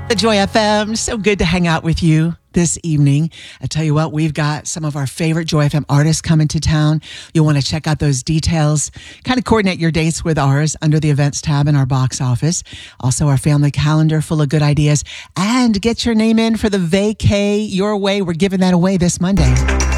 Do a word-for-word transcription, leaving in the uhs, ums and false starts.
The Joy F M. So good to hang out with you this evening. I tell you what, we've got some of our favorite Joy F M artists coming to town. You'll want to check out those details, kind of coordinate your dates with ours under the events tab in our box office. Also, our family calendar full of good ideas, and get your name in for the vacay your way. We're giving that away this Monday.